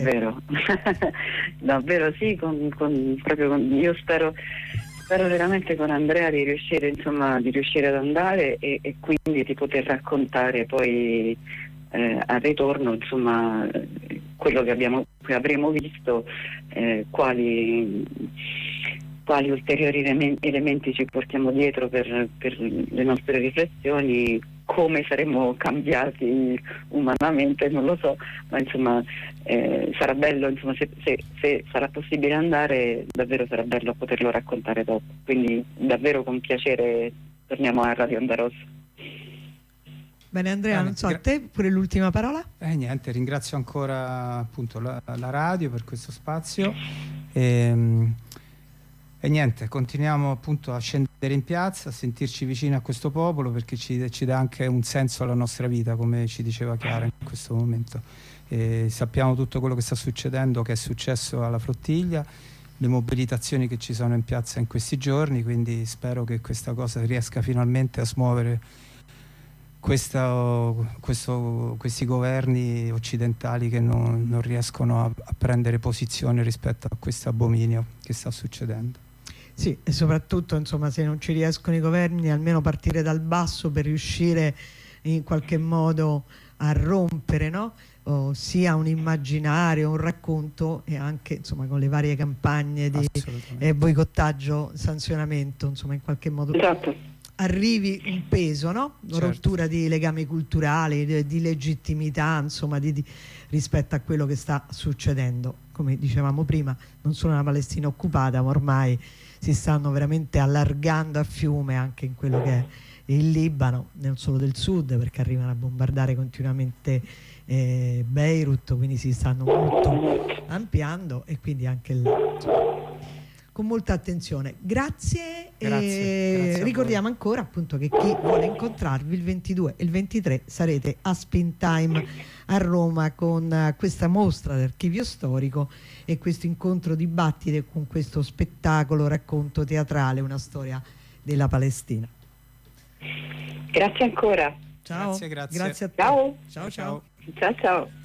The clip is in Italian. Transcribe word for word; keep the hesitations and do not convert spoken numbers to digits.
davvero, davvero sì, con, con, proprio con, io spero, spero veramente con Andrea di riuscire, insomma, di riuscire ad andare e, e quindi di poter raccontare poi eh, al ritorno, insomma, quello che abbiamo, che avremo visto, eh, quali, quali ulteriori elementi, elementi ci portiamo dietro per, per le nostre riflessioni, come saremo cambiati umanamente, non lo so, ma insomma eh, sarà bello, insomma, se, se, se sarà possibile andare, davvero sarà bello poterlo raccontare dopo. Quindi davvero con piacere torniamo a Radio Onda Rossa. Bene Andrea, Bene, non so, a te pure l'ultima parola? Eh niente, ringrazio ancora appunto la, la radio per questo spazio e, e niente, continuiamo appunto a scendere in piazza, a sentirci vicini a questo popolo, perché ci, ci dà anche un senso alla nostra vita, come ci diceva Chiara in questo momento. E sappiamo tutto quello che sta succedendo, che è successo alla Flottiglia, le mobilitazioni che ci sono in piazza in questi giorni, quindi spero che questa cosa riesca finalmente a smuovere questo, questo, questi governi occidentali che non, non riescono a, a prendere posizione rispetto a questo abominio che sta succedendo. Sì, e soprattutto insomma, se non ci riescono i governi, almeno partire dal basso per riuscire in qualche modo a rompere, no? O sia un immaginario, un racconto, e anche insomma con le varie campagne di eh, boicottaggio, sanzionamento, insomma in qualche modo esatto. arrivi un peso, no? Certo. Rottura di legami culturali, di, di legittimità, insomma di, di, rispetto a quello che sta succedendo. Come dicevamo prima, non solo nella Palestina occupata, ma ormai si stanno veramente allargando a fiume anche in quello che è il Libano, non solo del sud, perché arrivano a bombardare continuamente eh, Beirut, quindi si stanno molto ampliando, e quindi anche là, insomma, con molta attenzione. Grazie, grazie, e grazie ricordiamo ancora appunto che chi vuole incontrarvi il ventidue e il ventitré sarete a Spin Time a Roma con questa mostra d'archivio storico e questo incontro dibattito con questo spettacolo racconto teatrale, una storia della Palestina. Grazie ancora. Ciao. Grazie, grazie. Grazie a te. Ciao. Ciao, ciao. Ciao ciao.